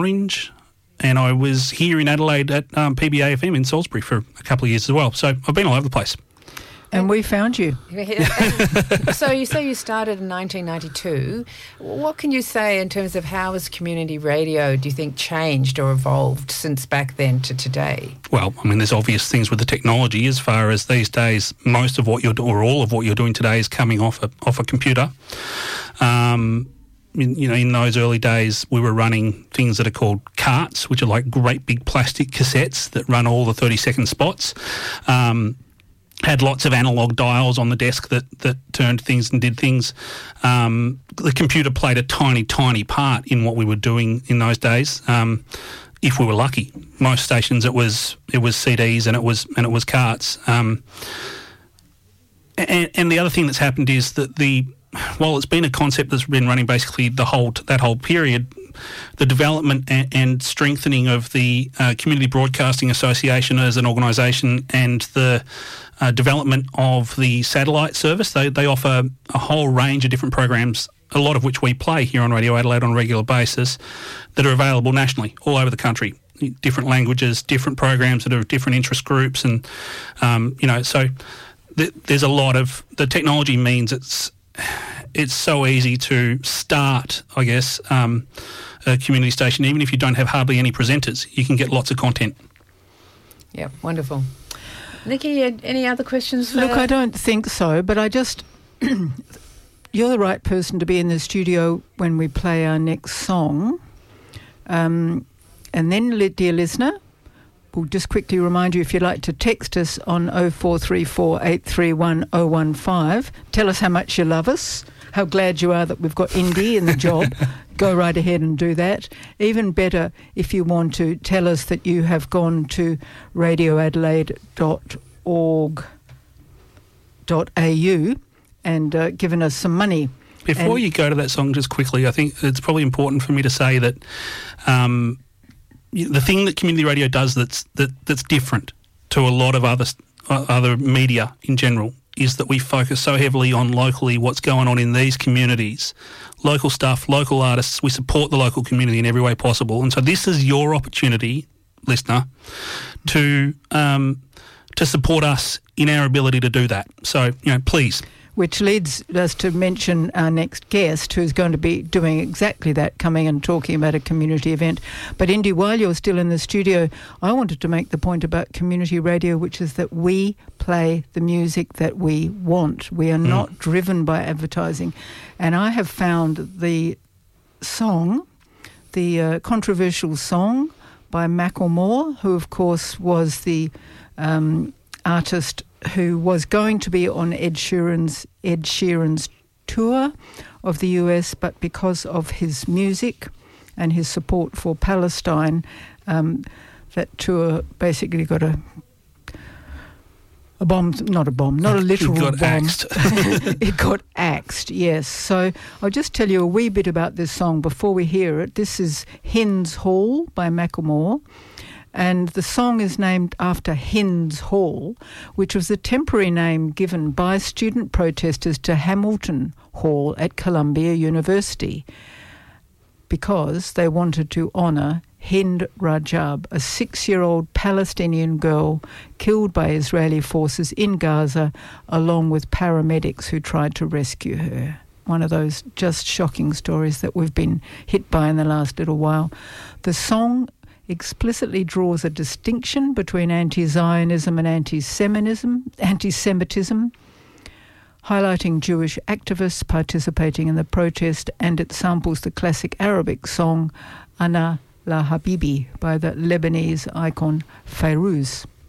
Orange, and I was here in Adelaide at PBA FM in Salisbury for a couple of years as well. So I've been all over the place. And we found you. So you say you started in 1992. What can you say in terms of how has community radio, do you think, changed or evolved since back then to today? Well, I mean, there's obvious things with the technology as far as these days, most of what you're doing, or all of what you're doing today is coming off a computer. In those early days, we were running things that are called carts, which are like great big plastic cassettes that run all the 30-second spots. Had lots of analogue dials on the desk that turned things and did things. The computer played a tiny, tiny part in what we were doing in those days. If we were lucky, most stations it was CDs and it was carts. And the other thing that's happened is that while it's been a concept that's been running basically that whole period, the development and strengthening of the Community Broadcasting Association as an organisation and the development of the satellite service. They offer a whole range of different programs, a lot of which we play here on Radio Adelaide on a regular basis, that are available nationally, all over the country. Different languages, different programs that are different interest groups, and so there's a lot of the technology means it's so easy to start, I guess, a community station. Even if you don't have hardly any presenters, you can get lots of content. Yeah, wonderful. Nikki, any other questions? Look, I don't think so, but I just... You're the right person to be in the studio when we play our next song. And then, dear listener, we'll just quickly remind you, if you'd like to text us on 0434 831 015, tell us how much you love us, how glad you are that we've got Indy in the job. Go right ahead and do that. Even better, if you want to tell us that you have gone to radioadelaide.org.au and given us some money. Before you go to that song, just quickly, I think it's probably important for me to say that the thing that community radio does that's different to a lot of other media in general is that we focus so heavily on locally what's going on in these communities, local stuff, local artists. We support the local community in every way possible, and so this is your opportunity, listener, to support us in our ability to do that. So please. Which leads us to mention our next guest, who's going to be doing exactly that, coming and talking about a community event. But Indy, while you're still in the studio, I wanted to make the point about community radio, which is that we play the music that we want. We are not driven by advertising. And I have found the song, the controversial song by Macklemore, who of course was the artist who was going to be on Ed Sheeran's tour of the US, but because of his music and his support for Palestine, that tour basically got a bomb, not a literal bomb. It got axed. It got axed, yes. So I'll just tell you a wee bit about this song before we hear it. This is Hinds Hall by Macklemore. And the song is named after Hinds Hall, which was a temporary name given by student protesters to Hamilton Hall at Columbia University because they wanted to honour Hind Rajab, a 6-year-old Palestinian girl killed by Israeli forces in Gaza, along with paramedics who tried to rescue her. One of those just shocking stories that we've been hit by in the last little while. The song explicitly draws a distinction between anti-Zionism and anti-Semitism, highlighting Jewish activists participating in the protest, and it samples the classic Arabic song Ana La Habibi by the Lebanese icon Fairuz.